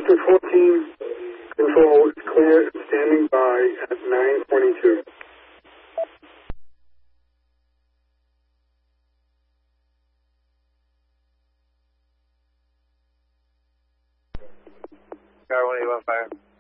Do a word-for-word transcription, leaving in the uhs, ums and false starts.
Sector fourteen control is clear and standing by at nine twenty-two. Sky one eight one fire.